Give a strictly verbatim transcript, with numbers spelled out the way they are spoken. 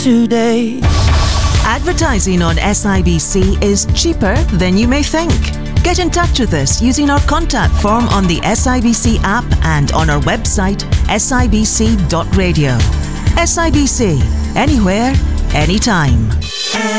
today. Advertising on S I B C is cheaper than you may think. Get in touch with us using our contact form on the S I B C app and on our website S I B C dot radio. S I B C, anywhere, anytime.